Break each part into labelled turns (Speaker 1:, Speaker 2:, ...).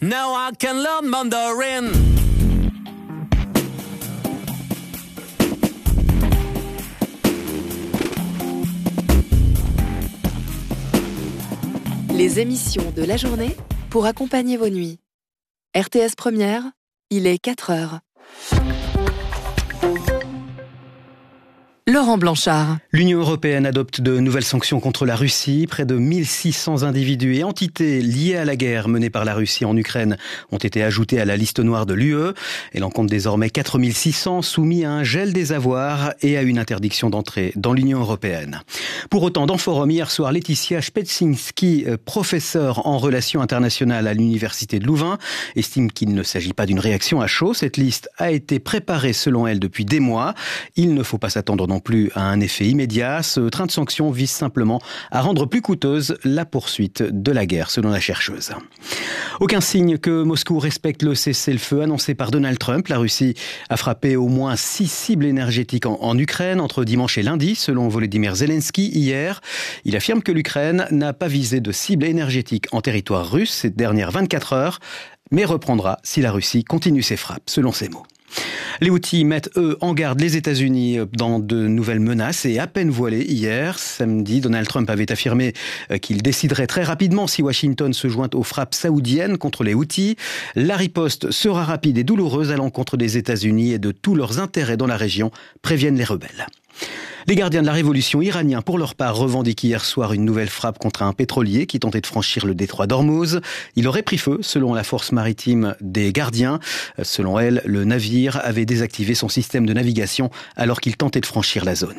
Speaker 1: Now I can learn Mandarin.
Speaker 2: Les émissions de la journée pour accompagner vos nuits. RTS Première, il est 4h. Laurent Blanchard.
Speaker 3: L'Union européenne adopte de nouvelles sanctions contre la Russie. Près de 1600 individus et entités liés à la guerre menée par la Russie en Ukraine ont été ajoutés à la liste noire de l'UE. Elle en compte désormais 4600 soumis à un gel des avoirs et à une interdiction d'entrée dans l'Union européenne. Pour autant, dans Forum, hier soir, Laetitia Spetsinski, professeure en relations internationales à l'Université de Louvain, estime qu'il ne s'agit pas d'une réaction à chaud. Cette liste a été préparée, selon elle, depuis des mois. Il ne faut pas s'attendre non plus à un effet immédiat. Ce train de sanctions vise simplement à rendre plus coûteuse la poursuite de la guerre, selon la chercheuse. Aucun signe que Moscou respecte le cessez-le-feu annoncé par Donald Trump. La Russie a frappé au moins 6 cibles énergétiques en Ukraine entre dimanche et lundi, selon Volodymyr Zelensky hier. Il affirme que l'Ukraine n'a pas visé de cible énergétique en territoire russe ces dernières 24 heures, mais reprendra si la Russie continue ses frappes, selon ses mots. Les Houthis mettent, eux, en garde les États-Unis dans de nouvelles menaces et à peine voilées hier. Samedi, Donald Trump avait affirmé qu'il déciderait très rapidement si Washington se joint aux frappes saoudiennes contre les Houthis. La riposte sera rapide et douloureuse à l'encontre des États-Unis et de tous leurs intérêts dans la région, préviennent les rebelles. Les gardiens de la révolution iraniens, pour leur part, revendiquent hier soir une nouvelle frappe contre un pétrolier qui tentait de franchir le détroit d'Ormuz. Il aurait pris feu, selon la force maritime des gardiens. Selon elle, le navire avait désactivé son système de navigation alors qu'il tentait de franchir la zone.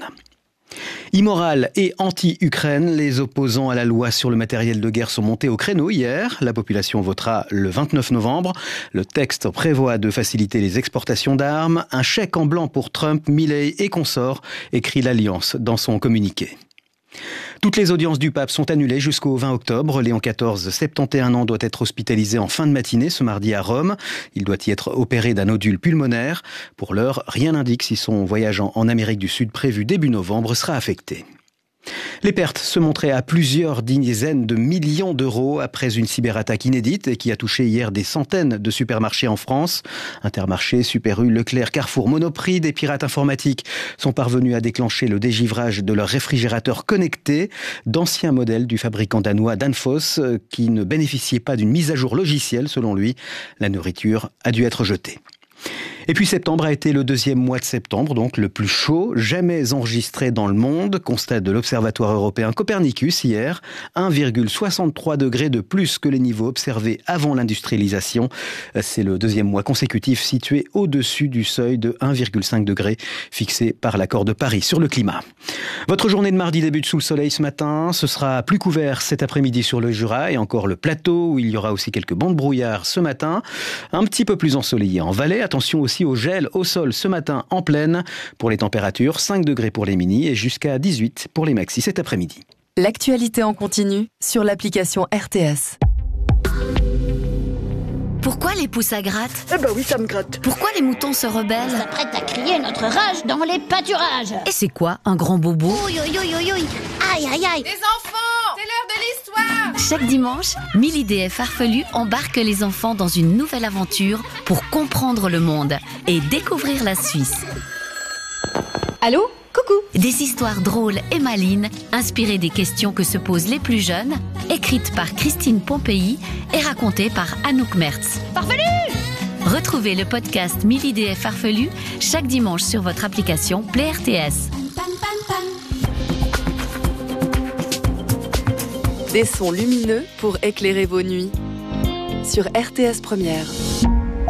Speaker 3: Immoral et anti-Ukraine, les opposants à la loi sur le matériel de guerre sont montés au créneau hier. La population votera le 29 novembre. Le texte prévoit de faciliter les exportations d'armes. Un chèque en blanc pour Trump, Milley et consorts, écrit l'Alliance dans son communiqué. Toutes les audiences du pape sont annulées jusqu'au 20 octobre. Léon XIV, 71 ans, doit être hospitalisé en fin de matinée ce mardi à Rome. Il doit y être opéré d'un nodule pulmonaire. Pour l'heure, rien n'indique si son voyage en Amérique du Sud prévu début novembre sera affecté. Les pertes se montraient à plusieurs dizaines de millions d'euros après une cyberattaque inédite et qui a touché hier des centaines de supermarchés en France. Intermarché, Super U, Leclerc, Carrefour, Monoprix, des pirates informatiques sont parvenus à déclencher le dégivrage de leurs réfrigérateurs connectés, d'anciens modèles du fabricant danois Danfoss qui ne bénéficiaient pas d'une mise à jour logicielle selon lui. La nourriture a dû être jetée. Et puis septembre a été le deuxième mois de septembre, donc le plus chaud jamais enregistré dans le monde, constat de l'Observatoire européen Copernicus hier, 1,63 degrés de plus que les niveaux observés avant l'industrialisation. C'est le deuxième mois consécutif situé au-dessus du seuil de 1,5 degré fixé par l'accord de Paris sur le climat. Votre journée de mardi débute sous le soleil ce matin, ce sera plus couvert cet après-midi sur le Jura et encore le plateau où il y aura aussi quelques bancs de brouillard ce matin, un petit peu plus ensoleillé en Valais, attention aussi au gel au sol ce matin en plaine. Pour les températures, 5 degrés pour les mini et jusqu'à 18 pour les maxi cet après-midi.
Speaker 2: L'actualité en continu sur l'application RTS.
Speaker 4: Pourquoi les pouces à gratte ?
Speaker 5: Eh ben oui, ça me gratte.
Speaker 4: Pourquoi les moutons se rebellent ?
Speaker 6: On s'apprête à crier notre rage dans les pâturages.
Speaker 4: Et c'est quoi un grand bobo ?
Speaker 6: Ouïe, ouïe, ouïe, ouïe, ouïe. Aïe, aïe, aïe.
Speaker 7: Les enfants, c'est l'heure de l'histoire.
Speaker 4: Chaque dimanche, 1000 idées farfelues embarquent les enfants dans une nouvelle aventure pour comprendre le monde et découvrir la Suisse.
Speaker 8: Allô ? Coucou.
Speaker 4: Des histoires drôles et malines, inspirées des questions que se posent les plus jeunes, écrites par Christine Pompéi et racontées par Anouk Mertz.
Speaker 6: Farfelu !
Speaker 4: Retrouvez le podcast 1000 idées farfelues chaque dimanche sur votre application Play RTS.
Speaker 2: Des sons lumineux pour éclairer vos nuits. Sur RTS Première.